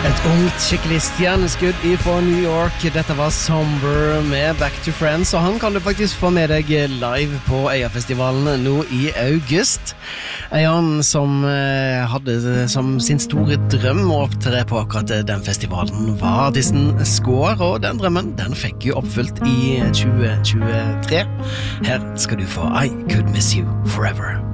Et ungt skikkelig stjerneskudd fra New York. Dette var Somber med Back to Friends, og han kan du faktisk få med deg live på Øyafestivalen nå i august. Han som hadde som sin store drøm å opptre på akkurat den festivalen var artisten Skår, og den drømmen den fikk jo oppfylt i 2023. Her skal du få I Could Miss You Forever.